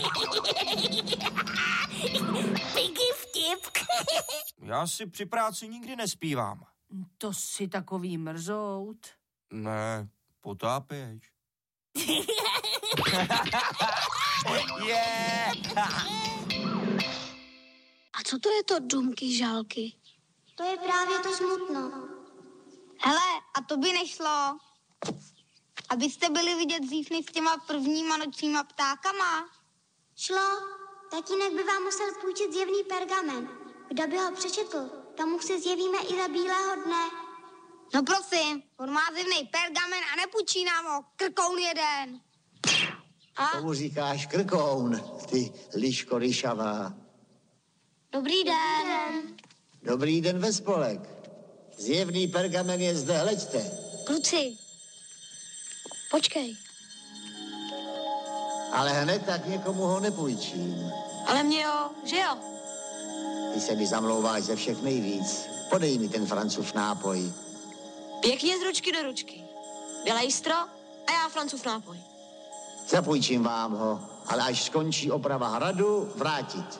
Piggy vtip. Já si při práci nikdy nespívám. To jsi takový mrzout. Ne, potápěč. A co to je to dumky žálky? To je právě to smutno. Hele, a to by nešlo. Abyste byli vidět dřív než s těma prvníma nočníma ptákama. Šlo, tatínek by vám musel půjčit zjevný pergamen. Kdo by ho přečetl, tomu se zjevíme i za bílého dne. No prosím, on má zjevný pergamen a nepůjčí nám ho, krkoun jeden. A? Tomu říkáš krkoun, ty liško ryšavá. Dobrý den. Dobrý den ve spolek. Zjevný pergamen je zde, hleďte. Kluci, počkej. Ale hned tak někomu ho nepůjčím. Ale mě jo, že jo? Ty se mi zamlouváš ze všech nejvíc. Podej mi ten Francův nápoj. Pěkně z ručky do ručky. Bělejstro a já Francův nápoj. Zapůjčím vám ho, ale až skončí oprava hradu, vrátit.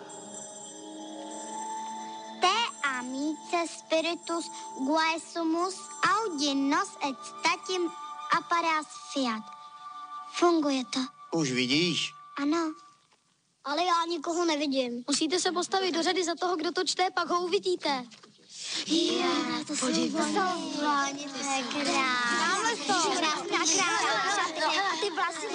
Te amice spiritus guaesumus audi nos et statim appareas fiat. Funguje to. Už vidíš? Ano. Ale já nikoho nevidím. Musíte se postavit do řady za toho, kdo to čte, pak ho uvidíte. To jsou vanice krásné. A ty vlasy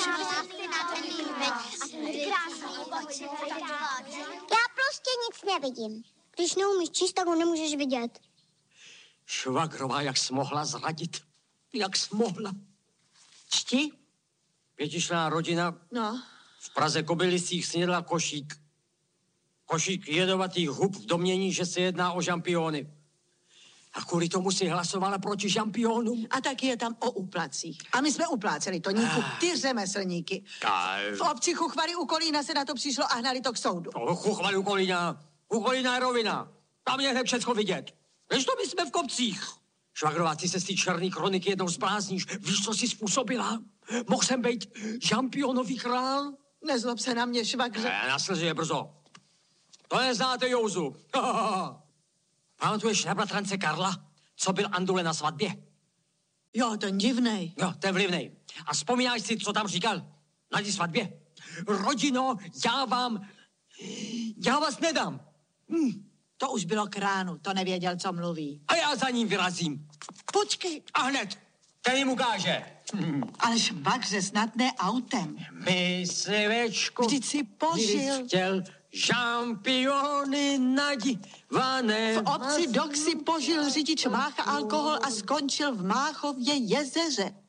Já prostě nic nevidím. Když neumíš číst, tak ho nemůžeš vidět. Švagrová, jak jsi mohla zradit. Jak jsi mohla. Čti? Pětičlenná rodina. No. V Praze Kobylisích snědla košík. Košík jedovatých hub v domnění, že se jedná o žampiony. A kvůli tomu si hlasovala proti žampionům. A taky je tam o úplacích. A my jsme upláceli, Toníku, ty řemeslníky. V obci Chuchvary u Kolína se na to přišlo a hnali to k soudu. Chuchvary u Kolína. U Kolína je rovina. Tam je hned všecko vidět. Víš to, my jsme v kopcích. Švagrová, ty se z té černý kroniky jednou zblázníš. Víš, co jsi způsobila? Mohl jsem být žampionový král? Nezlob se na mě, švagře. Ne, na slzy je brzo. To neznáte Jouzu. Pamatuješ na bratrance Karla, co byl Andule na svatbě? Jo, ten divnej. Jo, ten vlivnej. A vzpomínáš si, co tam říkal na té svatbě? Rodino, já vás nedám. To už bylo k ránu, to nevěděl, co mluví. A já za ním vyrazím. Počkej. A hned, ten jim ukáže. Ale švagře snad ne autem. Myslivečku, Vždyť si požil. chtěl žampiony nadivané. V obci Dok si požil řidič Mácha alkohol a skončil v Máchově jezeře.